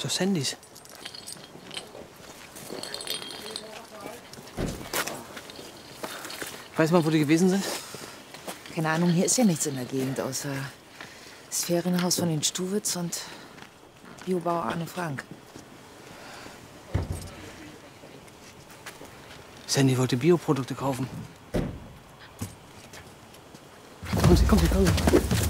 Autos, Handys. Weiß man, wo die gewesen sind? Keine Ahnung, hier ist ja nichts in der Gegend, außer das Ferienhaus von den Stuwitz und Biobauer Arne Frank. Sandy wollte Bioprodukte kaufen. Kommen Sie, kommen Sie, kommen Sie.